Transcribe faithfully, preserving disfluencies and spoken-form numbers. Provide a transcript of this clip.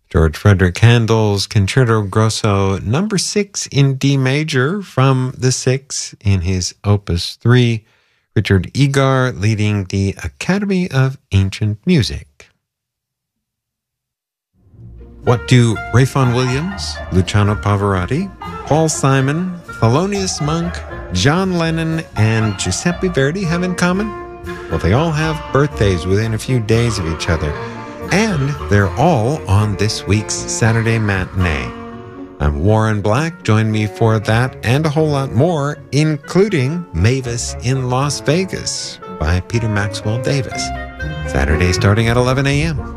George Frederick Handel's Concerto Grosso number six in D major from the six in his Opus three. Richard Egar leading the Academy of Ancient Music. What do Ray Vaughan Williams, Luciano Pavarotti, Paul Simon, Thelonious Monk, John Lennon, and Giuseppe Verdi have in common? Well, they all have birthdays within a few days of each other. And they're all on this week's Saturday matinee. I'm Warren Black. Join me for that and a whole lot more, including Mavis in Las Vegas by Peter Maxwell Davis. Saturday starting at eleven a.m.